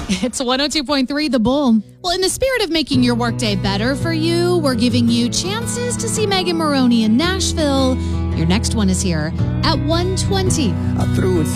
It's 102.3 The Bull. Well, in the spirit of making your workday better for you, we're giving you chances to see Megan Moroney in Nashville. Your next one is here at 1:20. I threw it